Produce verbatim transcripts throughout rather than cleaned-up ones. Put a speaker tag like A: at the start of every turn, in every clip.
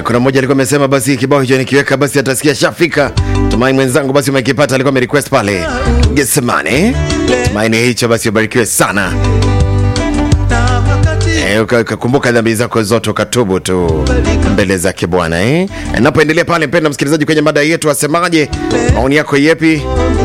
A: kuna mmoja alikuwa amesema basi kibao hicho nikiweka basi atasikia shafika. Tumaini mwenzangu basi umekipata, alikuwa amerequest pale Getsemane. Tumaini hicho basi ubarikiwe sana. Eh, ukakumbuka dhambi zako zote ukatubu tu mbele zake Bwana eh. Napoendelea pale mpenda msikilizaji kwenye mada yetu, wasemaje? Maoni yako yepi?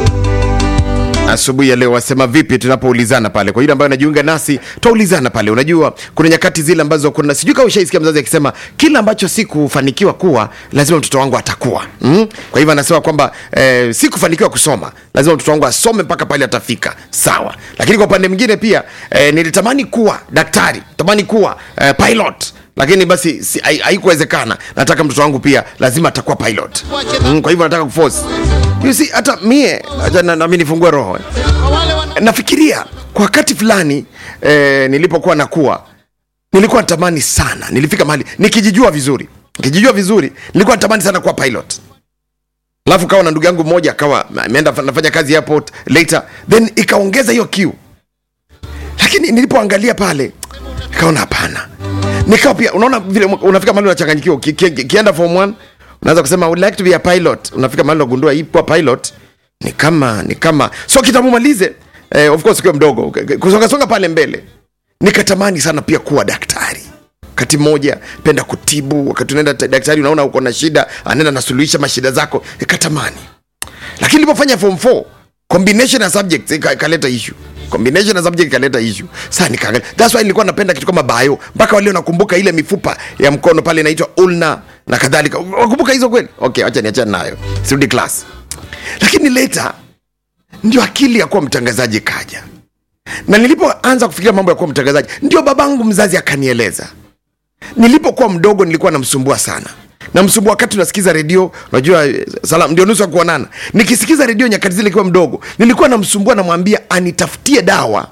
A: Asubuhi ya leo wasema vipi tunapoulizana pale? Kwa yule ambaye anajiunga nasi, tuulizana pale. Unajua kuna nyakati zile ambazo kuna sijui kama ushaisikia mzazi akisema kila ambacho sikufanikiwa kuwa lazima mtoto wangu atakuwa. Mm? Kwa hivyo anasema kwamba eh, sikufanikiwa kusoma, lazima mtoto wangu asome mpaka pale atafika. Sawa. Lakini kwa upande mwingine pia eh, nilitamani kuwa daktari, tamani kuwa eh, pilot. Lakini basi si, haikuwezekana. Nataka mtoto wangu pia lazima atakuwa pilot. Mm, kwa hivyo nataka kuforce. You see, hata mie acha na, na mimi nifungue roho. Nafikiria kwa wakati fulani eh, nilipokuwa nakuwa nilikuwa natamani sana, nilifika mahali nikijijua vizuri. Nikijijua vizuri, nilikuwa natamani sana kuwa pilot. Alafu kawa na ndugu yangu mmoja akawa ameenda nafanya kazi airport later, then ikaongeza hiyo kiu. Lakini nilipoangalia pale nikaona hapana. Nikawa pia unaona vile unafika mahali unachanganyikiwa, kienda form one unaanza kusema I would like to be a pilot. Unafika mahali unagundua hii kwa pilot ni kama ni kama so kitamumalize eh, of course ukiwa mdogo kusonga songa pale mbele. Nikatamani sana pia kuwa daktari. Wakati mmoja penda kutibu, wakati unaenda daktari unaona uko na shida, anaenda nasuluhisha mashida zako, nikatamani. Lakini nilipofanya form four, combination of subjects ikaleta issue. Combination of subjects ikaleta issue. Sasa nikaangalia. That's why nilikuwa napenda kitu kama bio. Mpaka wale nakumbuka ile mifupa ya mkono pale inaitwa ulna na kadhalika. Wakumbuka hizo kweli? Okay, acha niachane nayo. Sirudi class. Lakini later ndio akili ya kuwa mtangazaji kaja. Na nilipoanza kufikiria mambo ya kuwa mtangazaji, ndio babangu mzazi akanieleza. Nilipokuwa mdogo nilikuwa namsumbua sana. Namsumbua wakati unasikiza redio, unajua salamu ndio nusu ya kuonana. Nikisikiza redio nyakati zile nikiwa mdogo, nilikuwa namsumbua namwambia anitafutie dawa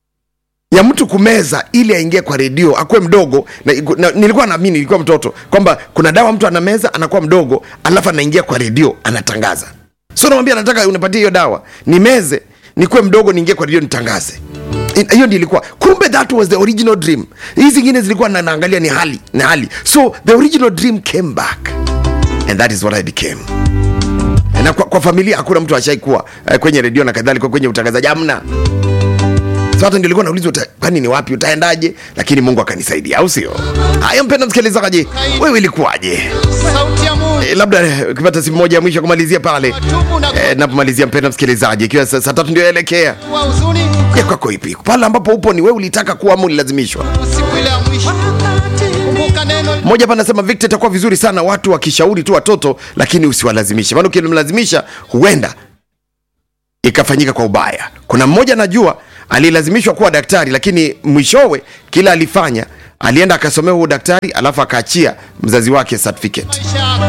A: ya mtu kumeza ili aingie kwa redio akuwe mdogo na, na nilikuwa naamini nilikuwa mtoto kwamba kuna dawa mtu anameza anakuwa mdogo alafu anaingia kwa redio anatangaza. So namwambia nataka unipatie hiyo dawa, nimeze nikuwe mdogo niingie kwa redio nitangaze. Hiyo ndio ilikuwa. Kumbe that was the original dream. Hizi zingine zilikuwa na naangalia ni hali, ni hali. So the original dream came back. And that is what I became. Na kwa, kwa familia hakuna mtu ashaikuwa uh, kwenye redio na kadhalika kwenye utangazaji hamna. So hata ndio nilikuwa naulizwa kwani ni wapi utaendaje, lakini Mungu akanisaidia, au sio? Haya mpenda msikilizaji, wewe ilikuwaje? Sauti ya Mungu. Eh, labda ukipata simu moja ya mwisho kumalizia pale. Eh, napomalizia mpenda msikilizaji, ikiwa saa tatu ndio elekea. Ya kwako ipi? Pale ambapo upo ni wewe ulitaka kuwa ama ulilazimishwa? Siku ile ya mwisho. Kumbuka neno. Mmoja hapa anasema Victor, itakuwa vizuri sana watu wakishauri tu watoto lakini usiwalazimishe. Maana ukimlazimisha huenda ikafanyika kwa ubaya. Kuna mmoja najua alilazimishwa kuwa daktari lakini mwishowe kila alifanya alienda akasomea huo daktari alafu akaachia mzazi wake certificate.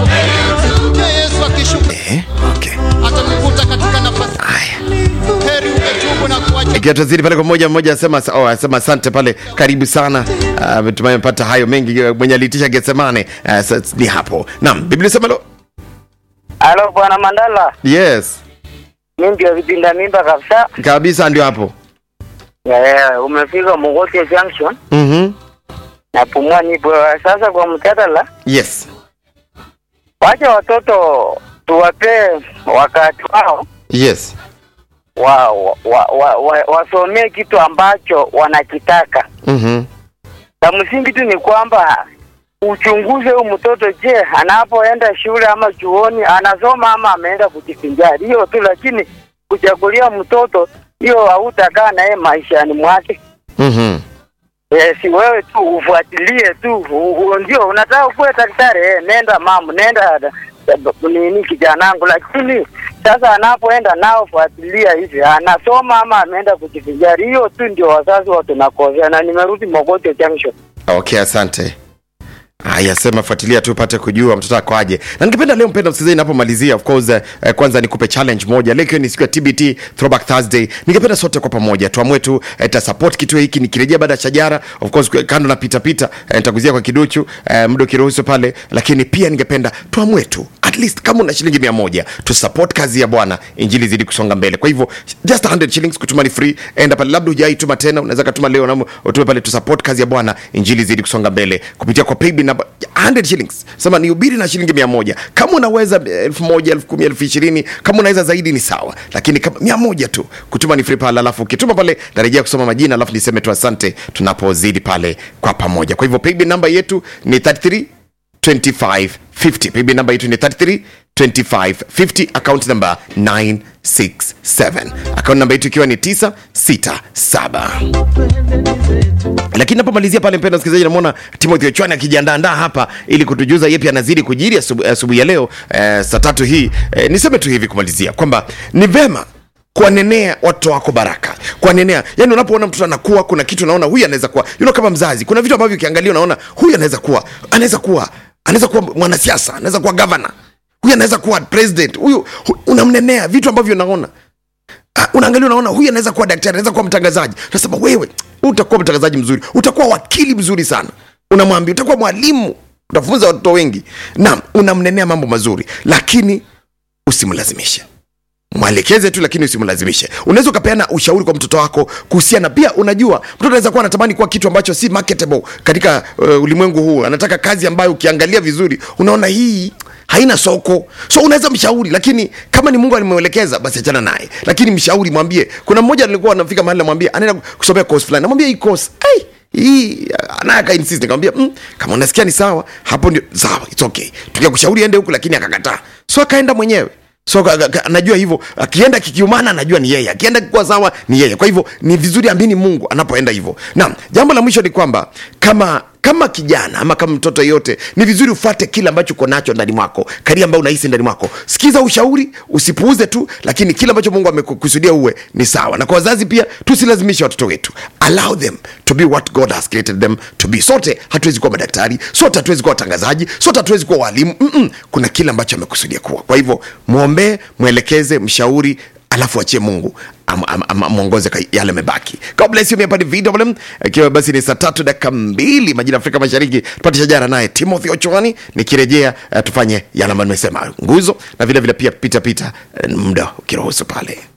A: Eh, okay. Atakukuta katika nafasi. Heri umetubu na kuacha. Ikiwa tazidi pale kwa mmoja mmoja asema oh asema asante pale, karibu sana. Uh, tumepata hayo mengi mwenye alitisha Getsemane. Uh, ni hapo. Naam, Biblia sema lo.
B: Hello bwana Mandala.
A: Yes.
B: Mimi ndio vipinda mimba kabisa.
A: Kabisa ndio hapo.
B: Eh, umefika Mogotio Junction.
A: Mhm.
B: Na pumua nipo sasa kwa mtadala.
A: Yes.
B: Wacha watoto tuwape wakati wao.
A: Yes.
B: Wa wa wa, wa wasomee kitu ambacho wanakitaka.
A: Mhm.
B: Na msingi tu ni kwamba uchunguze huyu mtoto, je, anapoenda shule ama chuoni anasoma ama ameenda kujifinjari. Hiyo tu, lakini kuchagulia mtoto hiyo hautakaa naye maishani mwake.
A: Mhm.
B: Eh, si wewe tu ufuatilie tu. Ndio unataka kuwa daktari, eh, nenda mama, nenda nini kijanangu, lakini sasa anapoenda nao fuatilia hivi anasoma ama ameenda kujifinjari. Hiyo tu ndio wazazi wao tunakosea. Na nimerudi Mogotio Junction.
A: Okay, asante. Haya, sema fuatilia tu upate kujua mtoto wako aje. Na ningependa leo mpenda msikilizaji ninapomalizia of course uh, kwanza nikupe challenge moja. Leo ni siku ya T B T Throwback Thursday. Ningependa sote kwa pamoja tuamue tu uh, ta support kitu hiki nikirejea baada ya shajara. Of course kando na pita pita uh, nitaguzia kwa kiduchu uh, muda kiruhusu pale, lakini pia ningependa tuamue tu at least kama una shilingi mia moja to support kazi ya Bwana, injili zidi kusonga mbele. Kwa hivyo just one hundred shillings kutuma ni free. Enda pale, labda hujaituma tena, unaweza kutuma leo na utume pale to support kazi ya Bwana, injili zidi kusonga mbele kupitia kwa paybill number one hundred shillings. Sema ni ubiri na shilingi mia moja. Kama unaweza elfu moja, elfu kumi, elfu ishirini, kama unaweza zaidi ni sawa, lakini kama mia moja tu kutuma ni free pale. Alafu ukituma pale narejea kusoma majina, alafu niseme tu asante tunapozidi pale kwa pamoja. Kwa hivyo paybill number yetu ni thirty-three twenty-five fifty. Paybill number yetu ni thirty-three twenty-five fifty. Account number nine six seven. Account number yetu ikiwa ni nine six seven. Lakini napomalizia pale, mpendwa msikilizaji, namuona Timothy Ochwani akijiandaa hapa ili kutujuza yepi anazidi kujiri asubuhi ya leo eh, saa tatu hii. Eh, niseme tu hivi kumalizia kwamba ni vema kuanenea watoto wako baraka. Kuanenea, yani unapoona mtoto anakuwa, kuna kitu unaona huyu anaweza kuwa, you know, kama mzazi kuna vitu ambavyo ukiangalia unaona huyu anaweza kuwa, anaweza kuwa, anaweza kuwa mwanasiasa, anaweza kuwa governor, huyu anaweza kuwa president, huyu hu, unamnenea vitu ambavyo unaona. Uh, unaangalia unaona huyu anaweza kuwa daktari, anaweza kuwa mtangazaji. Unasema wewe utakuwa mtangazaji mzuri, utakuwa wakili mzuri sana. Unamwambia utakuwa mwalimu, utafunza watoto wengi. Naam, unamnenea mambo mazuri, lakini usimlazimishe. Mwelekeze tu, lakini usimlazimishe. Unaweza ukapeana ushauri kwa mtoto wako kuhusiana, pia unajua mtoto anaweza kuwa anatamani kuwa kitu ambacho si marketable katika uh, ulimwengu huu. Anataka kazi ambayo ukiangalia vizuri unaona hii haina soko. So unaweza mshauri, lakini kama ni Mungu alimwelekeza basi achana naye. Lakini mshauri, mwambie. Kuna mmoja alikuwa anafika mahali namwambia anaenda kusomea course fulani. Namwambia hii course, ai hii anaka insist, nikamwambia mm, kama unasikia ni sawa, hapo ndio sawa, it's okay. Tukikushauri ende huku, lakini akakataa. So akaenda mwenyewe. So anajua hivyo, akienda kikiumana anajua ni yeye, akienda kwa sawa ni yeye. Kwa hivyo ni vizuri amini Mungu anapoenda hivyo. Na jambo la mwisho ni kwamba kama kama kijana ama kama mtoto yote, ni vizuri ufuate kile ambacho uko nacho ndani mwako, kari ambayo unahisi ndani mwako. Sikiza ushauri, usipuuze tu, lakini kile ambacho Mungu amekusudia uwe ni sawa. Na kwa wazazi pia, tusilazimishe watoto wetu. Allow them to be what God has created them to be. Sote hatuwezi kuwa madaktari, sote hatuwezi kuwa watangazaji, sote hatuwezi kuwa walimu. Mm-mm. Kuna kile ambacho amekusudia kuwa. Kwa hivyo muombe, mwelekeze, mshauri, alafu achie Mungu muongoze am, am, yale mebaki. God bless you. Mimi hapa ni V W M, ikiwa basi ni saa tatu dakika mbili majira Afrika Mashariki. Tupate shajara naye Timothy Ochwani. Nikirejea uh, tufanye yale ambayo nimesema, nguzo, na vile vile pia pita pita uh, muda ukiruhusu pale.